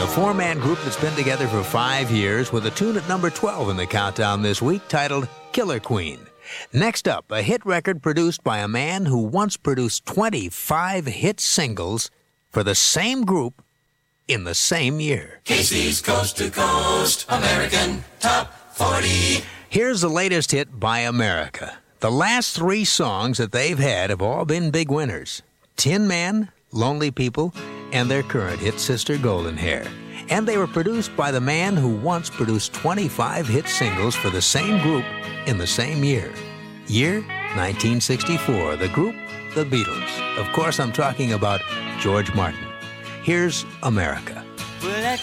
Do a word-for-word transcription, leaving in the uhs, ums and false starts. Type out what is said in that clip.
the four-man group that's been together for five years with a tune at number twelve in the countdown this week titled Killer Queen. Next up, a hit record produced by a man who once produced twenty-five hit singles for the same group in the same year. Casey's Coast to Coast American Top forty. Here's the latest hit by America. The last three songs that they've had have all been big winners. Tin Man, Lonely People, and their current hit, Sister Golden Hair. And they were produced by the man who once produced twenty-five hit singles for the same group in the same year. Year, nineteen sixty-four. The group, the Beatles. Of course, I'm talking about George Martin. Here's America. Well, at